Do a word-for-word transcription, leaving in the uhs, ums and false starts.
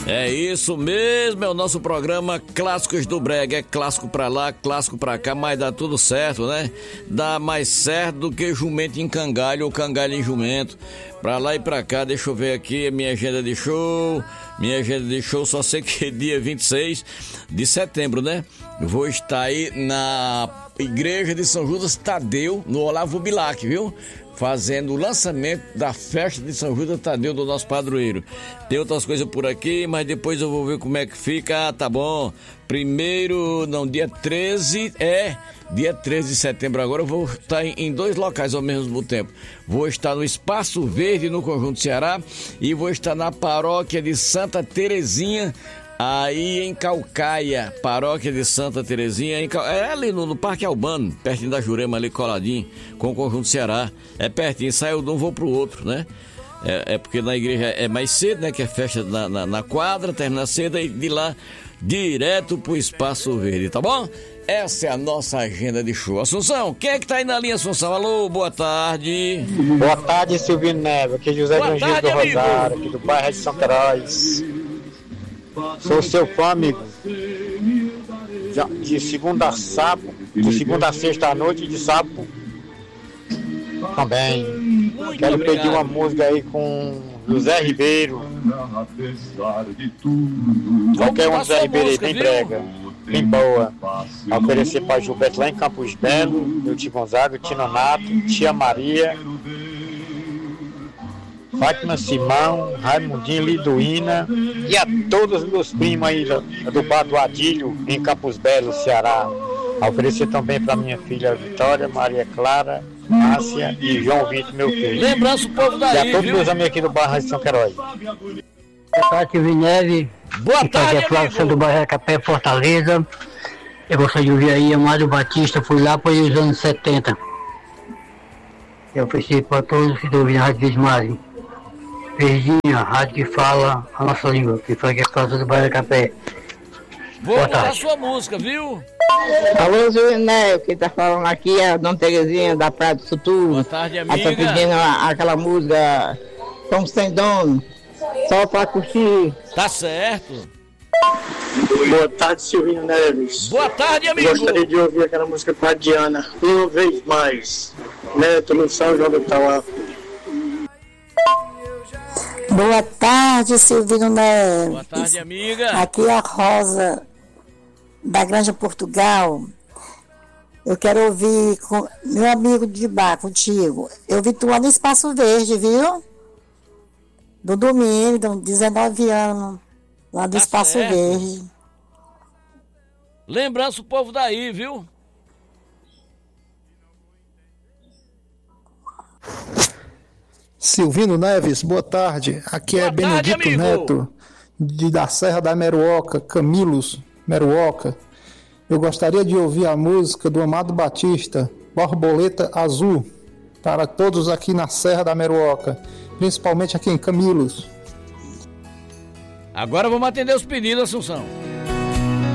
É isso mesmo, é o nosso programa Clássicos do Brega. É clássico pra lá, clássico pra cá, mas dá tudo certo, né? Dá mais certo do que jumento em cangalho ou cangalho em jumento. Pra lá e pra cá, deixa eu ver aqui a minha agenda de show. Minha agenda de show, só sei que é dia vinte e seis de setembro, né? Eu vou estar aí na Igreja de São Judas Tadeu, no Olavo Bilac, viu? Fazendo o lançamento da festa de São Judas Tadeu do nosso padroeiro. Tem outras coisas por aqui, mas depois eu vou ver como é que fica. Ah, tá bom. Primeiro, não, dia treze, é, dia treze de setembro agora eu vou estar em, em dois locais ao mesmo tempo. Vou estar no Espaço Verde, no Conjunto Ceará, e vou estar na paróquia de Santa Terezinha, aí em Caucaia, paróquia de Santa Terezinha, em Cal... é ali no, no Parque Albano, pertinho da Jurema, ali coladinho, com o Conjunto Ceará. É pertinho, saiu de um, vou pro outro, né? É, é porque na igreja é mais cedo, né? Que é festa na, na, na quadra, termina cedo, e de lá direto pro Espaço Verde, tá bom? Essa é a nossa agenda de show. Assunção, quem é que tá aí na linha, Assunção? Alô, boa tarde. Boa tarde, Silvino Neves. Aqui é José Grangeiro do amigo. Rosário, aqui do bairro de São Queiroz. Sou seu fã, amigo. De segunda a sábado, de segunda a sexta à noite e de sábado também. Muito Quero obrigado. pedir uma música aí com José Ribeiro. Qualquer um José Ribeiro aí, bem brega, bem boa. A oferecer para Gilberto lá em Campos Belo, meu tio Gonzaga, Tino Nato, tia Maria, Fátima Simão, Raimundinho Liduína e a todos os meus primos aí do, do bar do Adílio, em Campos Belo, Ceará. A oferecer também para minha filha Vitória, Maria Clara, Márcia e João Vitor, meu filho. Lembrança o povo E daí, a todos viu? meus amigos aqui do bairro de São Queiroz. Boa tarde, Vineve. Boa tarde, Aqui é Flávio Santo do bairro Capé, Fortaleza. Eu gostaria de ouvir aí Amado Batista, fui lá para os anos setenta. Eu ofereci para todos que estão ouvindo a Rádio Vismari. Verdinha, rádio que fala a nossa língua, que foi aqui a casa do bairro Capé. Vou Boa mudar tarde. sua música, viu? Alô, Zuinel, quem tá falando aqui é a Dona Terezinha da Praia do Futuro. Boa tarde, Ela tá amiga. pedindo a- aquela música Somos Sem Dono, só pra curtir. Tá certo. Boa tarde, Silvino Neves. Boa tarde, amigo. Gostaria de ouvir aquela música com a Diana, uma vez mais. Neto no São João do Tauá. Boa tarde, Silvino Neves. Boa tarde, amiga. Aqui é a Rosa, da Granja Portugal. Eu quero ouvir com meu amigo de bar, contigo. Eu vi tu lá no Espaço Verde, viu? Do domingo, dezenove anos, lá do Tá Espaço certo. Verde. Lembrança o povo daí, viu? Silvino Neves, boa tarde. Aqui é Boa tarde, Benedito amigo. Neto, de, da Serra da Meruoca, Camilos, Meruoca. Eu gostaria de ouvir a música do Amado Batista, Borboleta Azul, para todos aqui na Serra da Meruoca, principalmente aqui em Camilos. Agora vamos atender os pedidos, Assunção.